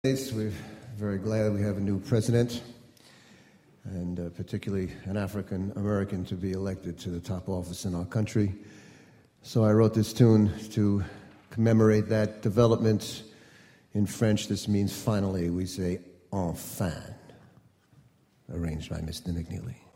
We're very glad we have a new president, and particularly an African American to be elected to the top office in our country. So I wrote this tune to commemorate that development. In French, this means finally. We say enfin, arranged by Mr. McNeely.